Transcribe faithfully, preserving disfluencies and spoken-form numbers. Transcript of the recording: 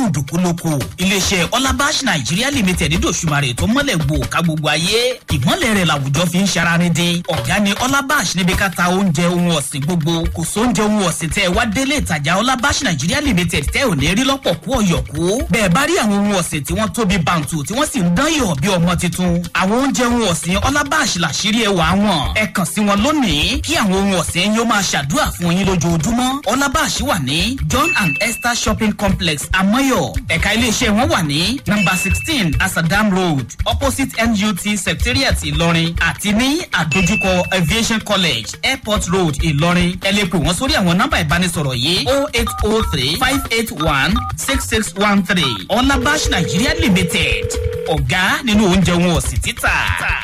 dùkúlùkù iléeṣẹ́ Olabash Nigeria Limited dòṣùmarè tó mọ́lẹ̀ gbò ká gbogbo ayé ìmọ́lẹ̀ rẹ̀ làwùjọ fi ń ṣaranídé ọ̀gá ni Olabash níbi ká ta oúnjẹ ohun ọ̀sìn gbogbo kò sóúnjẹ ohun ọ̀sìn tẹ́ ẹ wá délé ìtajà Olabash Nigeria Limited tẹ́ ò ní rí lọ́pọ̀ kú ọ̀yọ̀kú bẹ́ẹ̀ bá rí àwọn ohun ọ̀sìn tí wọ́n tóbi bàǹtù tí wọ́n sì ń dán yọ̀ bí ọmọ tuntun àwọn oúnjẹ ohun ọ̀sìn Olabash làṣírí ẹwà wọn ẹ kàn sí wọn lónìí kí àwọn ohun ọ̀sìn yóò máa ṣàdúrà fún yín lójoojúmọ́ Olabash wà ní John and Esther Shopping Complex Amoyo ẹ̀ka iléeṣẹ́ wọn wà ní number sixteen Asadam Road opposite N U T Secretariat Ìlọrin àti ní àdójúkọ Aviation College Airport Road Ìlọrin ẹ lè pè wọ́n sórí àwọn nọ́mbà ìbánisọ̀rọ̀ yìí oh eight oh three five eight one six six one three Olabash Nigeria Limited ọ̀gá nínú oúnjẹ wọn ọ̀sìn títà.